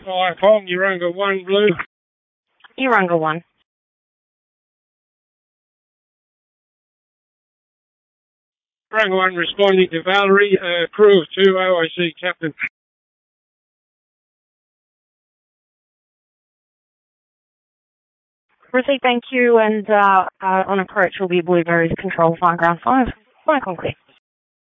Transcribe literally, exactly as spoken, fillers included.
Five Hong, Urunga one Blue. Urunga one. Urunga one responding to Valerie, uh, crew of two, O I C Captain. Receive, thank you, and uh, uh, on approach will be Blueberries Control Fire Ground five. Fire concrete.